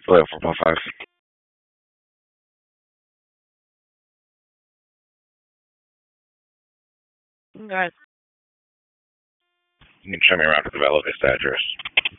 Go ahead, 4.5. Okay. You can show me around to the Bella Vista address.